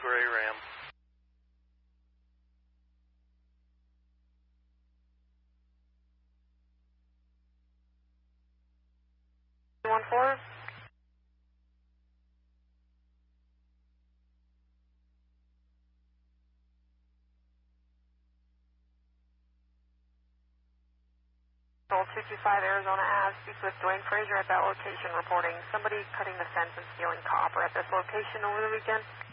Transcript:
gray Ram. 14. Old 225 Arizona Ave, speaks with Dwayne Fraser at that location reporting somebody cutting the fence and stealing copper at this location over the weekend.